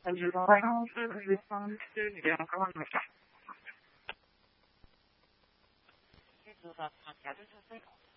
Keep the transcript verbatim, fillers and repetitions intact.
And you don't like, oh, you found it, you don't go on with that.